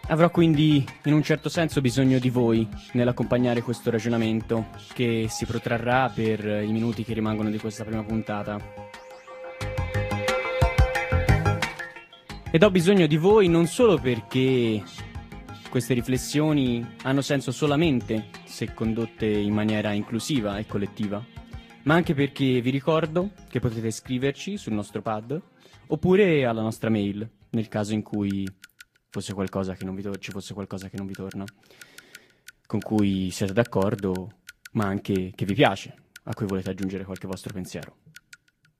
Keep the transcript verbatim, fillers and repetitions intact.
Avrò quindi, in un certo senso, bisogno di voi nell'accompagnare questo ragionamento, che si protrarrà per i minuti che rimangono di questa prima puntata. Ed ho bisogno di voi non solo perché queste riflessioni hanno senso solamente se condotte in maniera inclusiva e collettiva, ma anche perché vi ricordo che potete scriverci sul nostro pad oppure alla nostra mail, nel caso in cui fosse qualcosa che non vi to- ci fosse qualcosa che non vi torna, con cui siete d'accordo, ma anche che vi piace, a cui volete aggiungere qualche vostro pensiero.